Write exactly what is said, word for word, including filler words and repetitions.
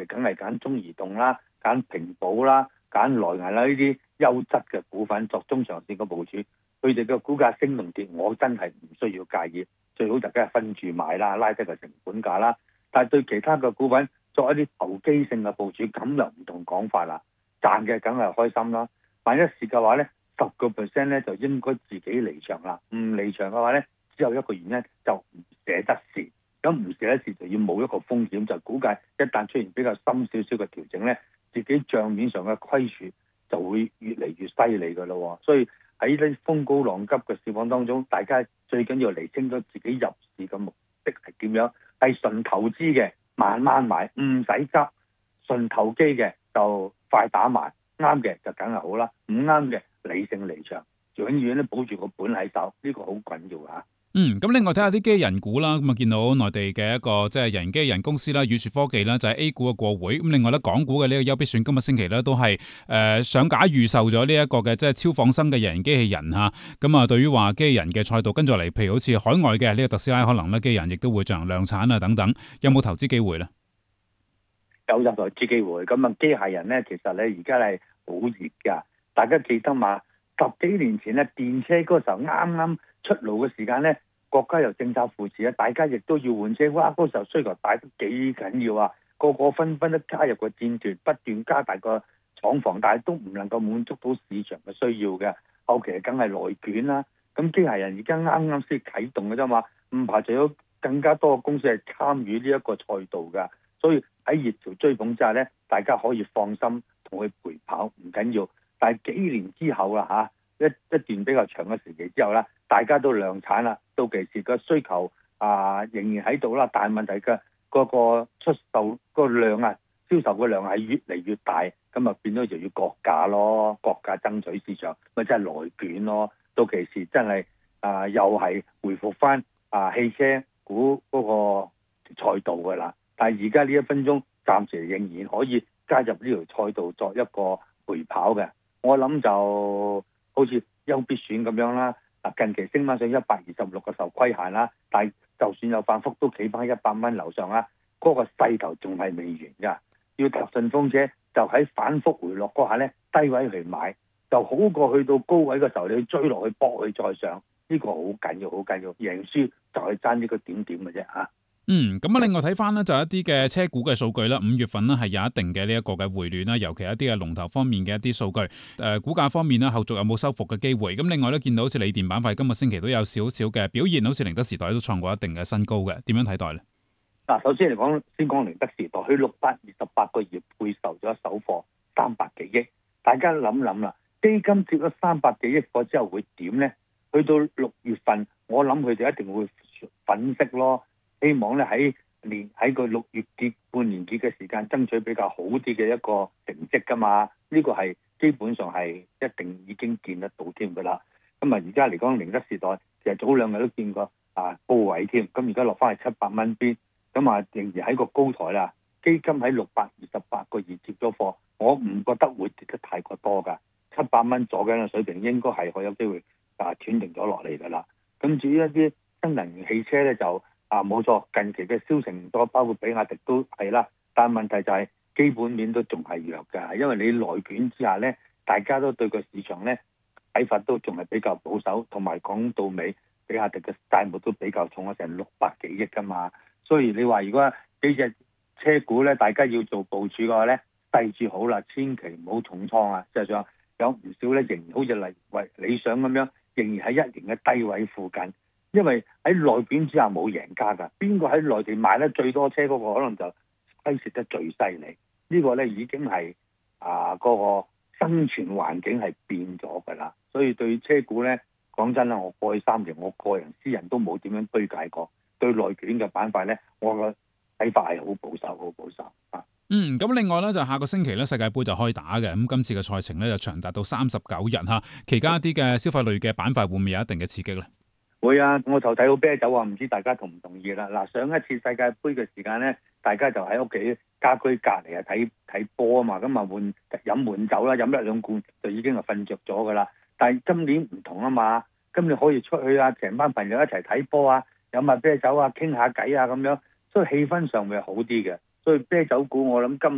梗係揀中移動啦、揀平保啦、揀內銀啦呢啲優質嘅股份作中長線嘅部署。佢哋嘅股價升同跌，我真係唔需要介意，最好大家分住買啦，拉低個成本價啦。但係對其他嘅股份作一啲投機性嘅部署，咁又唔同講法啦。賺嘅梗係開心啦。萬一蝕嘅話咧，十個 percent 咧就應該自己離場啦。唔離場嘅話咧，只有一個原因就唔捨得蝕。咁唔捨得蝕就要冒一個風險，就估計一旦出現比較深少少嘅調整咧，自己帳面上嘅虧損就會越嚟越犀利㗎咯。所以喺呢風高浪急嘅市況當中，大家最緊要釐清咗自己入市嘅目的係點樣，係純投資嘅慢慢買，唔使急；純投機嘅就快打埋，啱嘅就梗係好啦，唔啱嘅理性離場，永遠都保住個本喺手，呢、這個好緊要嚇。 嗯，咁另外睇下啲機器人股啦，咁啊見到內地嘅一個即係人機器人公司啦，宇樹科技啦，就係 A 股嘅過會。咁另外咧，港股嘅呢個優必選今個星期咧都係誒上架預售咗呢一個嘅即係超仿生嘅人機器人嚇。咁啊，對於話機器人嘅賽道跟住嚟，譬如好似海外嘅呢個特斯拉，可能咧機器人亦都會進行量產啊等等，有冇投資機會咧？ 有入投資機會。咁啊，機械人咧其實咧而家係好熱㗎。大家記得嘛？十幾年前咧電車嗰時候啱啱出爐嘅時間咧，國家有政策扶持啊，大家亦都要換車。哇！嗰時候需求大得幾緊要啊，個個紛紛都加入個戰團，不斷加大個廠房，但係都唔能夠滿足到市場嘅需要嘅。後期梗係內卷啦。咁機械人而家啱啱先啟動嘅啫嘛，唔排除有更加多嘅公司係參與呢一個賽道㗎。所以喺熱潮追捧之下咧，大家可以放心同佢陪跑，唔緊要。但係幾年之後啦嚇，一一段比較長嘅時期之後啦，大家都量產啦，到其時個需求啊仍然喺度啦，但係問題嘅嗰個出售個量啊，銷售嘅量係越嚟越大，咁啊變咗就要割價咯，割價爭取市場，咪真係內卷咯。到其時真係啊又係回復翻啊汽車股嗰個賽道㗎啦。但係而家呢一分鐘暫時仍然可以加入呢條賽道作一個陪跑嘅。我諗就好似優必選咁樣啦，嗱近期升翻上一百二十六個受規限啦，但係就算有反覆都企翻一百蚊樓上啦，嗰、那個勢頭仲係未完㗎。要搭順風車就喺反覆回落嗰下咧，低位去買就好過去到高位嘅時候你去追落去搏佢再上，呢、這個好緊要好緊要，贏輸就係爭呢個點點嘅啫嚇。 嗯，咁啊，另外睇翻咧就一啲嘅車股嘅數據啦，五月份呢係有一定嘅呢一個嘅回暖啦，尤其一啲嘅龍頭方面嘅一啲數據，誒、呃、股價方面呢後續有冇收復嘅機會？咁另外咧見到好似鋰電板塊今個星期都有少少嘅表現，好似寧德時代都創過一定嘅新高嘅，點樣睇待咧？ 嗱，首先嚟講，先講寧德時代，佢六百二十八個月配售咗首貨三百幾億，大家諗諗啦，基金接咗三百幾億貨之後會點咧？去到六月份，我諗佢哋一定會粉飾咯。希望咧喺年喺個六月結半年結嘅時間，爭取比較好啲嘅一個成績噶嘛。呢、這個係基本上係一定已經見得到添噶啦。咁啊，而家嚟講寧德時代，其實早兩日都見過啊高位添。咁而家落翻去七百蚊邊，咁啊仍然喺個高台啦。基金喺六百二十八個月接咗貨，我唔覺得會跌得太過多噶。七百蚊左緊嘅水平應該係可有機會啊斷定咗落嚟噶啦。咁至於一啲新能源汽車咧就。啊，冇錯，近期嘅銷情多，包括比亞迪都係啦。但係問題就係基本面都仲係弱㗎，因為你內卷之下咧，大家都對個市場咧睇法都仲係比較保守，同埋講到尾，比亞迪嘅債務都比較重，咗成六百幾億㗎嘛。所以你話如果幾隻車股咧，大家要做部署嘅話咧，細住好啦，千祈唔好重倉啊！實際上有唔少咧，仍然好似例為理想咁樣，仍然喺一年嘅低位附近。因為喺內卷之下冇贏家㗎，邊個喺內地買得最多車嗰個可能就虧蝕得最犀利。呢個咧已經係啊嗰個生存環境係變咗㗎啦。所以對車股咧講真啦，我過去三年我個人私人都冇點樣推介過。對內卷嘅板塊咧，我個睇法係好保守，好保守啊。 嗯，咁另外咧就下個星期咧世界盃就開打嘅，咁今次嘅賽程咧就長達到三十九日嚇，期間一啲嘅消費類嘅板塊會唔會有一定嘅刺激咧？ 會啊，我就睇到啤酒啊，唔知大家同唔同意啦。嗱，上一次世界盃嘅時間咧，大家就喺屋企家居隔離啊睇睇波啊嘛，咁啊換飲悶酒啦，飲一兩罐就已經係瞓着咗噶啦。但係今年唔同啊嘛，今年可以出去啊，成班朋友一齊睇波啊，飲下啤酒啊，傾下偈啊咁樣，所以氣氛上會好啲嘅。所以啤酒股我諗今